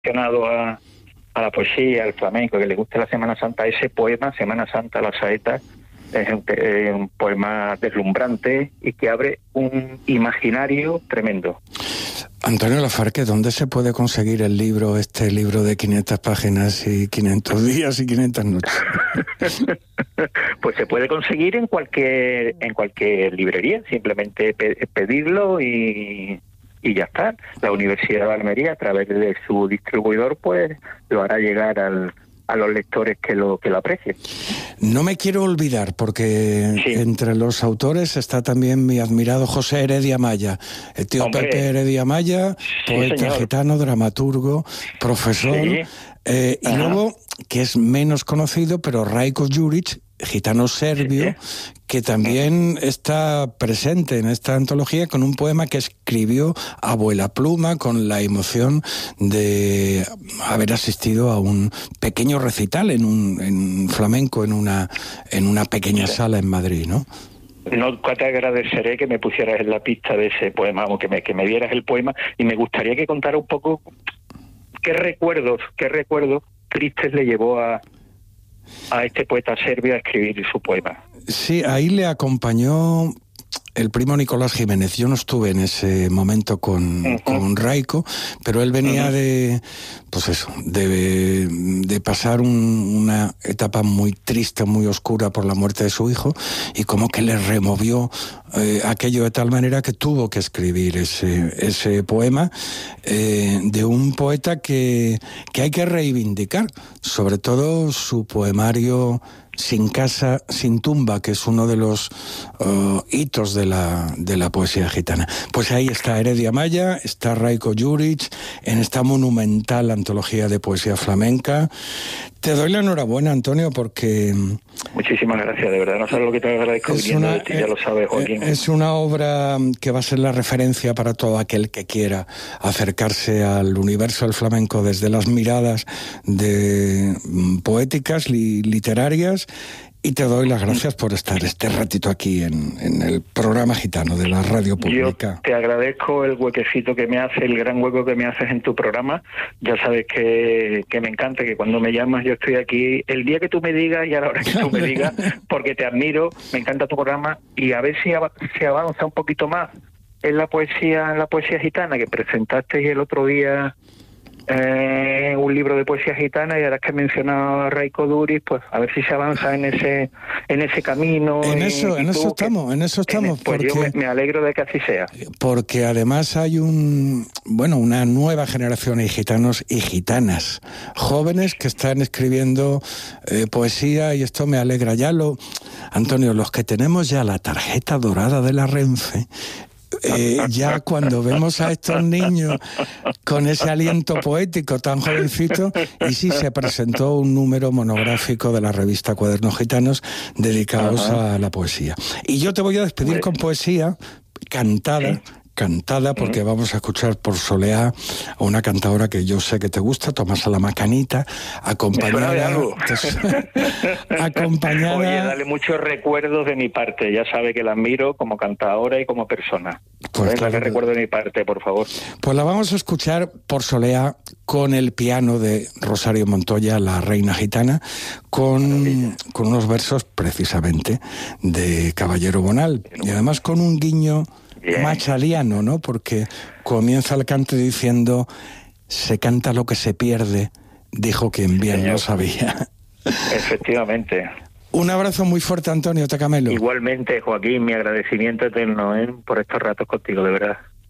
aficionado a la poesía, al flamenco, que le guste la Semana Santa, ese poema, Semana Santa, la saeta, es un poema deslumbrante y que abre un imaginario tremendo. Antonio Lafarque, ¿dónde se puede conseguir el libro, este libro de 500 páginas y 500 días y 500 noches? Pues se puede conseguir en cualquier librería, simplemente pedirlo y ya está. La Universidad de Almería, a través de su distribuidor, pues lo hará llegar a los lectores que lo aprecien. No me quiero olvidar, porque entre los autores está también mi admirado José Heredia Maya, el tío Pepe Heredia Maya, poeta gitano, dramaturgo, profesor, y luego, que es menos conocido, pero Rajko Đurić, gitano serbio, que también está presente en esta antología con un poema que escribió Abuela Pluma, con la emoción de haber asistido a un pequeño recital en flamenco en una pequeña sala en Madrid, ¿no? No te agradeceré que me pusieras en la pista de ese poema, o que me dieras el poema, y me gustaría que contara un poco qué recuerdos tristes le llevó a este poeta serbio a escribir su poema. Sí, ahí le acompañó el primo Nicolás Jiménez. Yo no estuve en ese momento con Rajko, pero él venía de pasar una etapa muy triste, muy oscura por la muerte de su hijo, y como que le removió aquello de tal manera que tuvo que escribir ese poema de un poeta que hay que reivindicar, sobre todo su poemario Sin casa, sin tumba, que es uno de los hitos de la poesía gitana. Pues ahí está Heredia Maya, está Rajko Đurić, en esta monumental antología de poesía flamenca. Te doy la enhorabuena, Antonio, porque... Muchísimas gracias, de verdad, no sabes lo que te agradezco viniendo de ti, ya lo sabes, Joaquín. Es una obra que va a ser la referencia para todo aquel que quiera acercarse al universo del flamenco desde las miradas de poéticas, literarias, y te doy las gracias por estar este ratito aquí en el programa gitano de la radio pública. Yo te agradezco el huequecito que me haces, el gran hueco que me haces en tu programa. Ya sabes que me encanta, que cuando me llamas yo estoy aquí el día que tú me digas y a la hora que tú me digas, porque te admiro, me encanta tu programa, y a ver si avanza un poquito más en la poesía gitana, que presentaste el otro día un libro de poesía gitana, y ahora que he mencionado a Rajko Đurić, pues a ver si se avanza en ese camino. En eso estamos. Pues yo me alegro de que así sea. Porque además hay una nueva generación de gitanos y gitanas jóvenes que están escribiendo poesía, y esto me alegra. Antonio, los que tenemos ya la tarjeta dorada de la Renfe, ya cuando vemos a estos niños con ese aliento poético tan jovencito, y sí, se presentó un número monográfico de la revista Cuadernos Gitanos dedicados a la poesía. Y yo te voy a despedir con poesía cantada, porque vamos a escuchar por Soleá a una cantadora que yo sé que te gusta, Tomasa la Macanita, acompañada... Oye, dale muchos recuerdos de mi parte, ya sabe que la admiro como cantadora y como persona. Pues claro, que recuerdo de mi parte, por favor. Pues la vamos a escuchar por Soleá con el piano de Rosario Montoya, la reina gitana, con unos versos precisamente de Caballero Bonal, y además con un guiño machaliano, ¿no? Porque comienza el cante diciendo: se canta lo que se pierde, dijo quien bien lo sabía. Efectivamente. Un abrazo muy fuerte, Antonio Tacamelo. Igualmente, Joaquín, mi agradecimiento eterno por estos ratos contigo, de verdad.